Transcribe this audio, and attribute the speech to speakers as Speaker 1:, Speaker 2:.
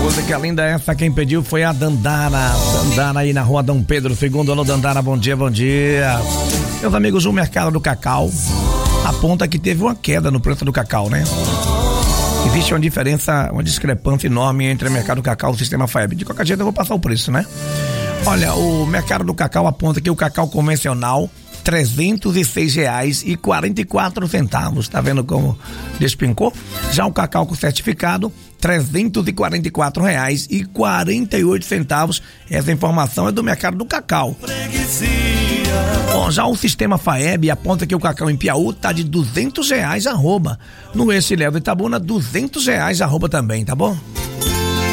Speaker 1: Música linda essa, quem pediu foi a Dandara. Dandara aí na rua Dom Pedro II. Alô, Dandara, bom dia, bom dia. Meus amigos, o mercado do cacau aponta que teve uma queda no preço do cacau, né? Existe uma diferença, uma discrepância enorme entre o mercado do cacau e o sistema FAEB. De qualquer jeito eu vou passar o preço, né? Olha, o mercado do cacau aponta que o cacau convencional R$306,44, tá vendo como despencou? Já o cacau com certificado R$344,48. Essa informação é do mercado do cacau. Bom, já o sistema FAEB aponta que o cacau em Piauí tá de R$200 arroba. No eixo Léo Itabuna, R$200 arroba também, tá bom?